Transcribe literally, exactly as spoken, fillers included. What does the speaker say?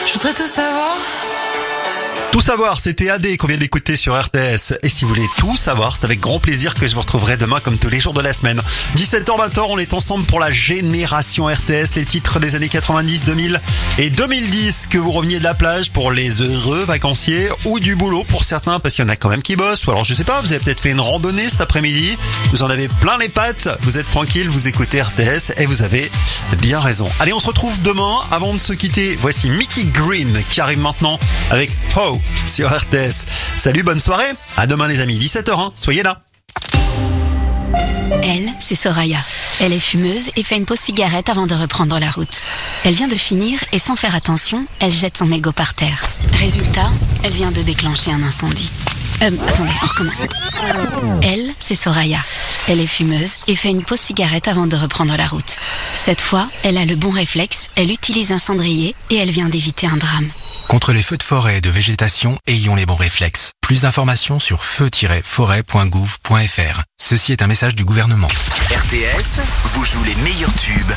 Je voudrais tout savoir. Tout savoir, c'était A D qu'on vient d'écouter sur R T S. Et si vous voulez tout savoir, c'est avec grand plaisir que je vous retrouverai demain comme tous les jours de la semaine. dix-sept heures vingt, on est ensemble pour la génération R T S, les titres des années quatre-vingt-dix, deux mille et deux mille dix. Que vous reveniez de la plage pour les heureux vacanciers ou du boulot pour certains parce qu'il y en a quand même qui bossent. Ou alors je sais pas, vous avez peut-être fait une randonnée cet après-midi, vous en avez plein les pattes, vous êtes tranquille, vous écoutez R T S et vous avez bien raison. Allez, on se retrouve demain. Avant de se quitter, voici Mickey Green qui arrive maintenant avec Ho sur R T S. Salut, bonne soirée. À demain les amis, dix-sept heures un, soyez là. Elle, c'est Soraya. Elle est fumeuse et fait une pause cigarette avant de reprendre la route. Elle vient de finir et sans faire attention, elle jette son mégot par terre. Résultat, elle vient de déclencher un incendie. Euh, attendez, on recommence. Elle, c'est Soraya. Elle est fumeuse et fait une pause cigarette avant de reprendre la route. Cette fois, elle a le bon réflexe, elle utilise un cendrier et elle vient d'éviter un drame. Contre les feux de forêt et de végétation, ayons les bons réflexes. Plus d'informations sur feu tiret forêt point gouv point f r. Ceci est un message du gouvernement. R T S vous joue les meilleurs tubes